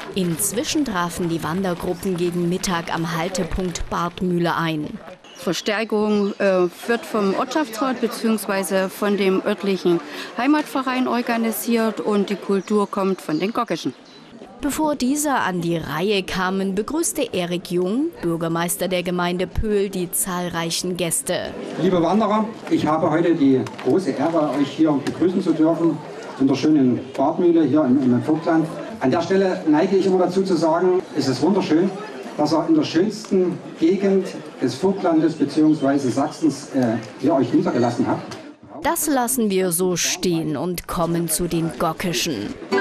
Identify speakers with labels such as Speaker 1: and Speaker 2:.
Speaker 1: Inzwischen trafen die Wandergruppen gegen Mittag am Haltepunkt Bartmühle ein.
Speaker 2: Verstärkung wird vom Ortschaftsrat bzw. von dem örtlichen Heimatverein organisiert und die Kultur kommt von den Gockischen.
Speaker 1: Bevor diese an die Reihe kamen, begrüßte Erik Jung, Bürgermeister der Gemeinde Pöhl, die zahlreichen Gäste.
Speaker 3: Liebe Wanderer, ich habe heute die große Ehre, euch hier begrüßen zu dürfen, in der schönen Bartmühle hier im Vogtland. An der Stelle neige ich immer dazu zu sagen, es ist wunderschön, dass ihr in der schönsten Gegend des Vogtlandes bzw. Sachsens hier euch niedergelassen habt.
Speaker 1: Das lassen wir so stehen und kommen zu den Gockischen.